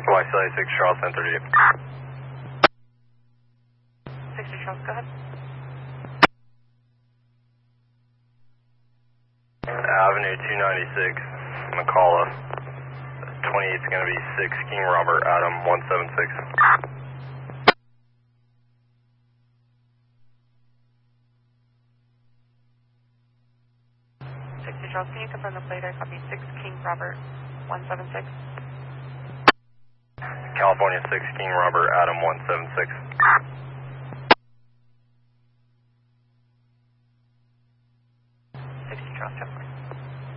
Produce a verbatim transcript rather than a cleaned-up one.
Y C six Charles ten thirty. sixty Charles, go ahead. Avenue two ninety-six, McCalla. twenty-eight is going to be six King Robert Adam one seven six. sixty Charles, can you confirm the plate? I copy six King Robert one seven six. California six King Robert Adam one seven six.